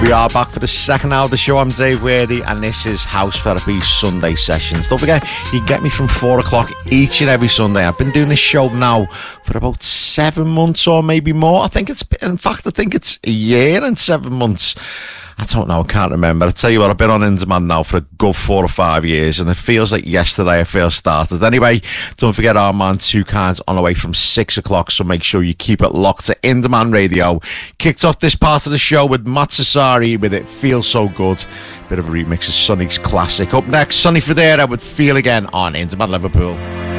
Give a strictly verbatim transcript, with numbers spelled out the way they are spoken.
We are back for the second hour of the show. I'm Dave Worthy, and this is House Therapy Sunday Sessions. Don't forget, you can get me from four o'clock each and every Sunday. I've been doing this show now for about seven months or maybe more. I think it's, in fact, I think it's a year and seven months. I don't know, I can't remember. I tell you what, I've been on In Demand now for a good four or five years, and it feels like yesterday I first started. Anyway, don't forget our man Two Kinds on the way from six o'clock, so make sure you keep it locked to In Demand Radio. Kicked off this part of the show with Matt Cesari with It Feels So Good. Bit of a remix of Sonny's classic. Up next, Sonny Fodera with Feel Again on In Demand Liverpool.